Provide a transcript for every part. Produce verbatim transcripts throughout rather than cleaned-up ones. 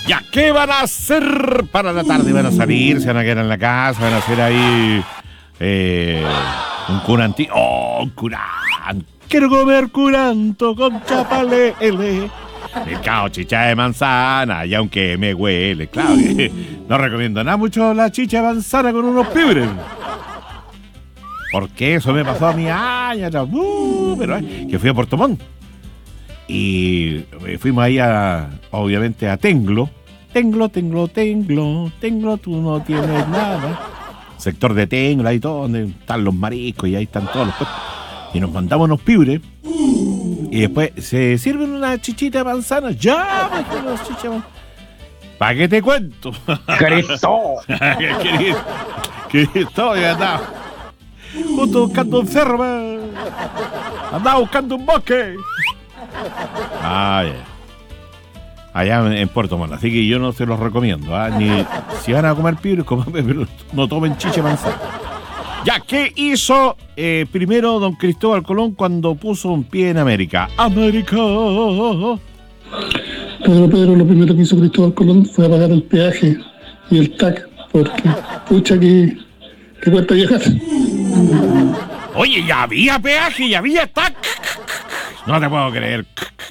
¿Ya qué van a hacer para la tarde? Van a salir, se van a quedar en la casa, van a hacer ahí eh, un curanti. ¡Oh, un curán! Quiero comer curanto con chapalele. Pescado, chicha de manzana, y aunque me huele, claro que no recomiendo nada mucho la chicha de manzana con unos pibres. Porque eso me pasó a mi año, uh, pero eh, que fui a Puerto Montt. Y fuimos ahí a, obviamente, a Tenglo. Tenglo, Tenglo, Tenglo, Tenglo, tú no tienes nada. Sector de Tenglo, ahí todo, donde están los mariscos y ahí están todos los puestos. Y nos mandamos unos pibres. Y después se sirven una chichita de manzana. ¡Ya! Las chichas de manzana. ¿Para qué te cuento? ¡Cristo! Cristo, Cristo, ya andaba. Justo buscando enferma. Andaba buscando un bosque. Ah, yeah. Allá en Puerto Montt. Así que yo no se los recomiendo. ¿eh? Ni si van a comer pibres, pero no tomen chicha de manzana. Ya, ¿qué hizo eh, primero don Cristóbal Colón cuando puso un pie en América? ¡América! Pedro, Pedro, lo primero que hizo Cristóbal Colón fue apagar el peaje y el T A C, porque, pucha, que, que cuesta viajar. Oye, ya había peaje, ya había T A C. No te puedo creer.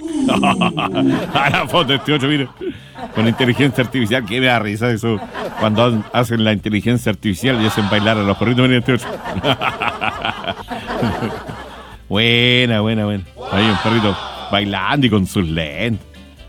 A la foto de este ocho, mira. Con inteligencia artificial, que me da risa eso. Cuando hacen la inteligencia artificial y hacen bailar a los perritos, mira este ocho. Buena, buena, buena. Ahí un perrito bailando y con sus lentes.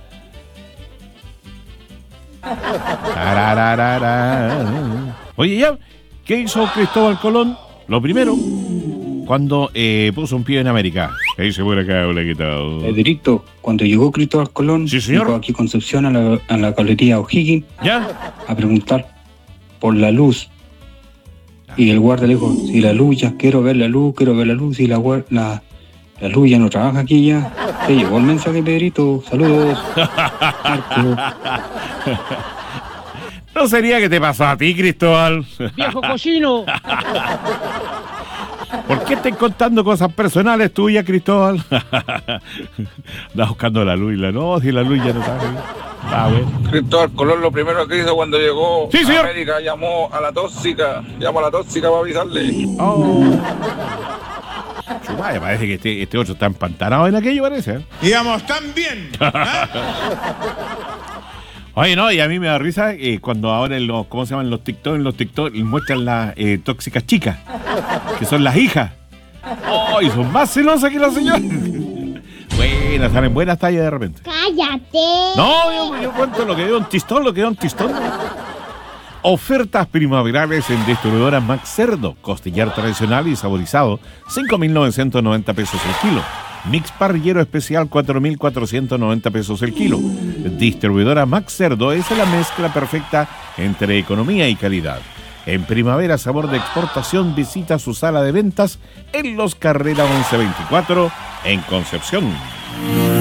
Oye, ya, ¿qué hizo Cristóbal Colón? Lo primero, cuando eh, puso un pie en América. ¿Qué dice por acá, hola, qué tal? Edricto, cuando llegó Cristóbal Colón, sí, señor, llegó aquí Concepción a la, a la galería O'Higgins, ¿ya? A preguntar por la luz. Y el guardia le dijo, si la luz, ya quiero ver la luz, quiero ver la luz, y la, la, la luz ya no trabaja aquí ya. Te llegó el mensaje, Pedrito, saludos. ¿No sería que te pasó a ti, Cristóbal? ¡Viejo cochino! ¿Por qué estás contando cosas personales tuyas, Cristóbal? Estás buscando la luz y la no, si la luz ya no sabe. Ah, bueno. Cristóbal Colón lo primero que hizo cuando llegó sí, a América, llamó a la tóxica, llamó a la tóxica para avisarle. Oh. Chumaya, parece que este, este otro está empantanado en aquello, parece. ¿eh? Íbamos tan bien. ¿eh? Oye, no, y a mí me da risa eh, cuando ahora en los, ¿cómo se llaman? Los TikTok, en los TikTok muestran las eh, tóxicas chicas, que son las hijas. ¡Oh! Y son más celosas que las señoras. Buenas, salen buenas tallas de repente. ¡Cállate! No, yo, yo cuento lo que dio un tistón, lo que dio un tistón. Ofertas primaverales en distribuidora Max Cerdo. Costillar tradicional y saborizado, cinco mil novecientos noventa pesos el kilo. Mix parrillero especial, cuatro mil cuatrocientos noventa pesos el kilo. Distribuidora Max Cerdo es la mezcla perfecta entre economía y calidad. En primavera, sabor de exportación, visita su sala de ventas en Los Carrera once veinticuatro en Concepción.